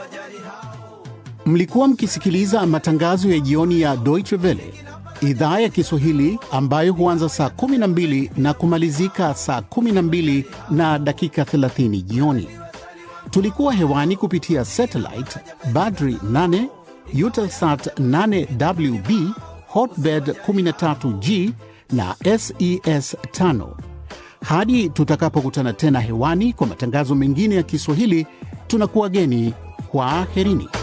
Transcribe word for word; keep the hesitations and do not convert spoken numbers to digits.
Mlikuwa mkisikiliza matangazo ya jioni ya Deutsche Welle, idhaa ya Kiswahili ambayo huanza saa kumi na mbili na kumalizika saa kumi na mbili na dakika thelathini jioni. Tulikuwa hewani kupitia satellite Badri nane, Eutelsat nane W B, Hotbird kumi na tatu G na S E S tano. Hadi tutakapokutana tena hewani kwa matangazo mengine ya Kiswahili, tunakuwageni kwa herini.